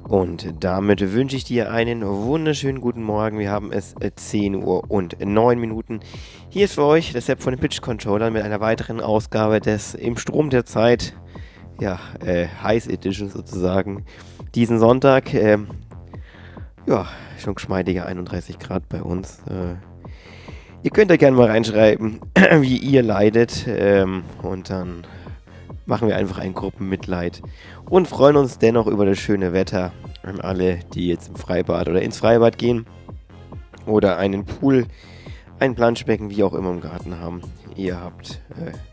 Und damit wünsche ich dir einen wunderschönen guten Morgen. Wir haben es 10 Uhr und 9 Minuten. Hier ist für euch der Sepp von den Pitch Controllern mit einer weiteren Ausgabe des Im Strom der Zeit, Heiß Edition sozusagen. Diesen Sonntag, schon geschmeidige 31 Grad bei uns. Ihr könnt da gerne mal reinschreiben, wie ihr leidet, und dann machen wir einfach ein Gruppenmitleid und freuen uns dennoch über das schöne Wetter an alle, die jetzt im Freibad oder ins Freibad gehen oder einen Pool, ein Planschbecken, wie auch immer im Garten haben. Ihr habt,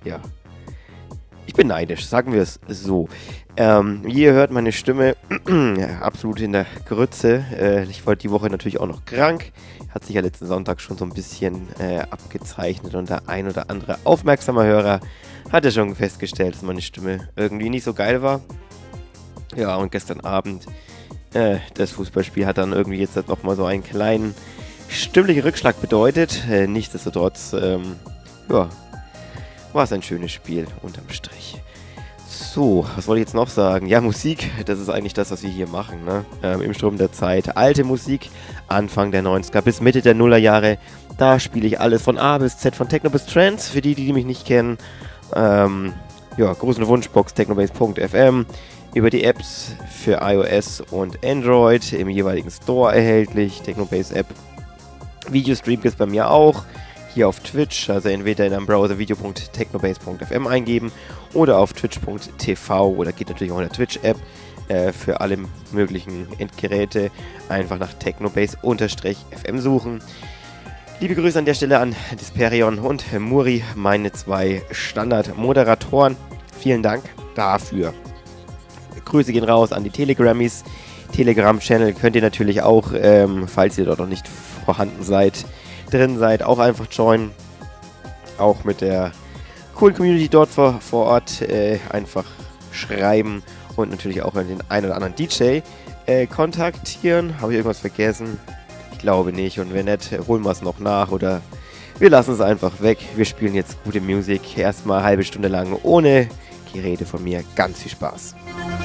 ich bin neidisch, sagen wir es so. Wie ihr hört, meine Stimme absolut in der Grütze. Ich wollte die Woche natürlich auch noch krank. Hat sich ja letzten Sonntag schon so ein bisschen abgezeichnet und der ein oder andere aufmerksamer Hörer hatte schon festgestellt, dass meine Stimme irgendwie nicht so geil war. Ja, und gestern Abend, das Fußballspiel hat dann irgendwie jetzt halt nochmal so einen kleinen stimmlichen Rückschlag bedeutet. Nichtsdestotrotz, war es ein schönes Spiel unterm Strich. So, was wollte ich jetzt noch sagen? Ja, Musik, das ist eigentlich das, was wir hier machen, ne? Im Strom der Zeit. Alte Musik, Anfang der 90er bis Mitte der Nullerjahre. Da spiele ich alles von A bis Z, von Techno bis Trance, für die mich nicht kennen. Große Wunschbox, technobase.fm. Über die Apps für iOS und Android im jeweiligen Store erhältlich. Technobase App. Videostream gibt es bei mir auch. Hier auf Twitch, also entweder in einem Browser video.technobase.fm eingeben oder auf twitch.tv oder geht natürlich auch in der Twitch-App für alle möglichen Endgeräte. Einfach nach technobase_fm suchen. Liebe Grüße an der Stelle an Disperion und Muri, meine zwei Standard-Moderatoren. Vielen Dank dafür. Grüße gehen raus an die Telegrammies. Telegram-Channel könnt ihr natürlich auch, falls ihr dort noch nicht vorhanden seid, drin seid, auch einfach joinen. Auch mit der coolen Community dort vor Ort einfach schreiben und natürlich auch den einen oder anderen DJ kontaktieren. Habe ich irgendwas vergessen? Ich glaube nicht, und wenn nicht, holen wir es noch nach oder wir lassen es einfach weg. Wir spielen jetzt gute Musik, erstmal eine halbe Stunde lang ohne Gerede von mir. Ganz viel Spaß.